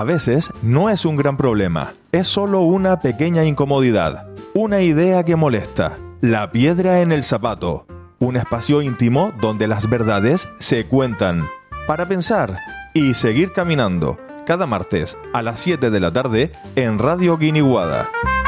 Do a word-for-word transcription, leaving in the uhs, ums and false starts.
A veces no es un gran problema, es solo una pequeña incomodidad, una idea que molesta, la piedra en el zapato, un espacio íntimo donde las verdades se cuentan, para pensar y seguir caminando, cada martes a las siete de la tarde en Radio Guiniguada.